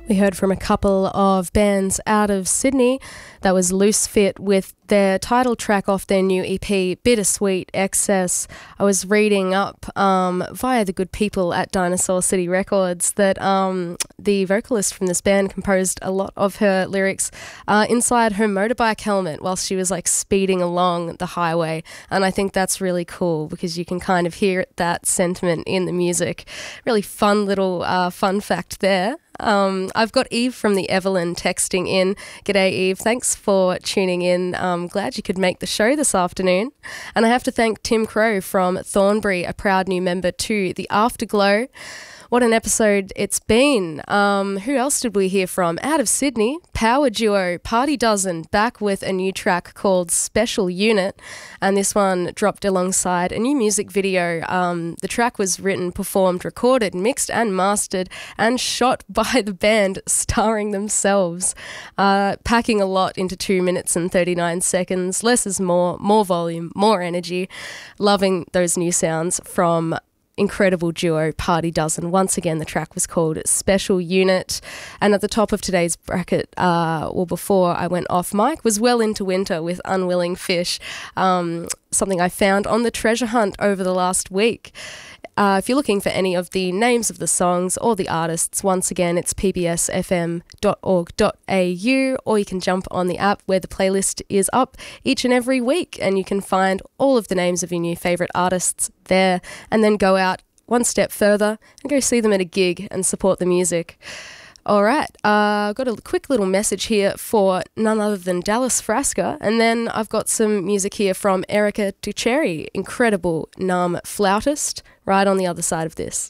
We heard from a couple of bands out of Sydney. That was Loose Fit with their title track off their new EP, Bittersweet Excess. I was reading up via the good people at Dinosaur City Records that the vocalist from this band composed a lot of her lyrics inside her motorbike helmet while she was like speeding along the highway. And I think that's really cool because you can kind of hear that sentiment in the music. Really fun little fun fact there. I've got Eve from the Evelyn texting in. G'day Eve, thanks for tuning in. Glad you could make the show this afternoon. And I have to thank Tim Crow from Thornbury, a proud new member to the Afterglow. What an episode it's been. Who else did we hear from? Out of Sydney, power duo Party Dozen back with a new track called Special Unit, and this one dropped alongside a new music video. The track was written, performed, recorded, mixed and mastered and shot by the band starring themselves, packing a lot into 2 minutes and 39 seconds. Less is more volume, more energy. Loving those new sounds from incredible duo Party Dozen. Once again, the track was called Special Unit. And at the top of today's bracket, before I went off mic, was Well Into Winter with Unwilling Fish, something I found on the treasure hunt over the last week. If you're looking for any of the names of the songs or the artists, once again, it's pbsfm.org.au, or you can jump on the app where the playlist is up each and every week, and you can find all of the names of your new favourite artists there, and then go out one step further and go see them at a gig and support the music. All right, I've got a quick little message here for none other than Dallas Frasca, and then I've got some music here from Erica Ducheri, incredible Nam flautist, right on the other side of this.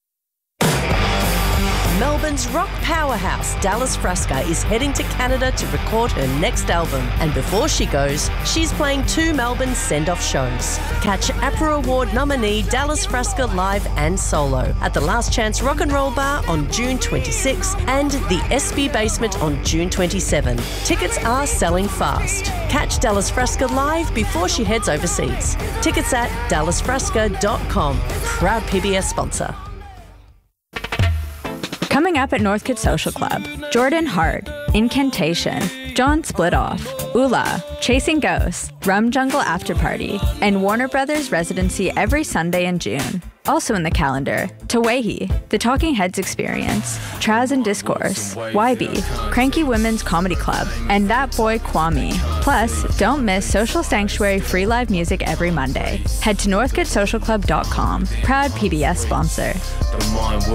Melbourne's rock powerhouse, Dallas Frasca, is heading to Canada to record her next album. And before she goes, she's playing 2 Melbourne send-off shows. Catch APRA Award nominee Dallas Frasca live and solo at the Last Chance Rock and Roll Bar on June 26 and the SB Basement on June 27. Tickets are selling fast. Catch Dallas Frasca live before she heads overseas. Tickets at dallasfrasca.com. Proud PBS sponsor. Coming up at Northcote Social Club, Jordan Hart, Incantation, John Splitoff, Ula, Chasing Ghosts, Rum Jungle After Party, and Warner Brothers residency every Sunday in June. Also in the calendar, Tawehi, The Talking Heads Experience, Traz and Discourse, YB, Cranky Women's Comedy Club, and That Boy Kwame. Plus, don't miss Social Sanctuary free live music every Monday. Head to northcotesocialclub.com. Proud PBS sponsor.